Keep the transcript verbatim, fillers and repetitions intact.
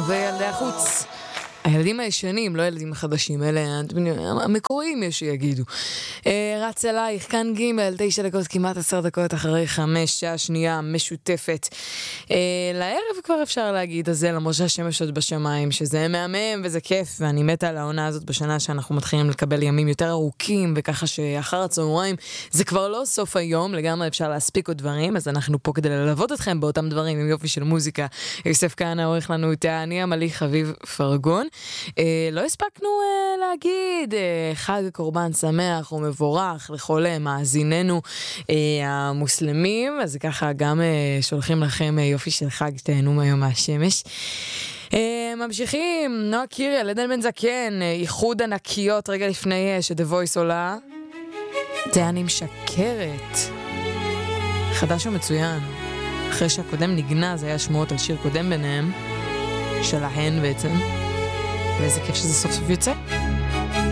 וילדי החוץ. הילדים הישנים, לא ילדים החדשים, אלה המקוריים יש שיגידו. רץ אלייך, כאן ג' תשע דקות, כמעט עשר דקות אחרי חמש, שעה שנייה משותפת. לערב כבר אפשר להגיד הזה, למרות שהשמש עוד בשמיים, שזה מהמם וזה כיף, ואני מתה על העונה הזאת בשנה שאנחנו מתחילים לקבל ימים יותר ארוכים, וככה שאחר הצהריים זה כבר לא סוף היום, לגמרי אפשר להספיק עוד דברים, אז אנחנו פה כדי ללוות אתכם באותם דברים עם יופי של מוזיקה. יוסף כהנא עורך לנו איתה, אני עמלי חביב פרגון. אה, לא הספקנו אה, להגיד אה, חג קורבן שמח ומבורך לכל מאזיננו אה, המוסלמים, אז ככה גם אה, שולחים לכם אה, יופי של חג, תהנו מהיום מהשמש. אה, ממשיכים, נועה קירל, עדן בן זקן, אה, איחוד ענקיות רגע לפני אה, ש-The Voice עולה. זה אני משקרת. חדש ומצוין. אחרי שהקודם נגנז, היה שמועות על שיר קודם ביניהם, שלהן בעצם. ואיזה כיף שזה סוף סוף יוצא.